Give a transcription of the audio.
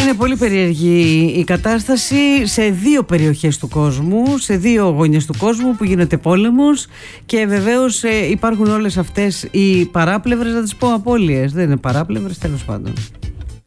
Είναι πολύ περίεργη η κατάσταση σε δύο περιοχές του κόσμου, σε δύο γωνιές του κόσμου που γίνεται πόλεμος και βεβαίως υπάρχουν όλες αυτές οι παράπλευρες, να τις πω απώλειες. Δεν είναι παράπλευρες, τέλος πάντων.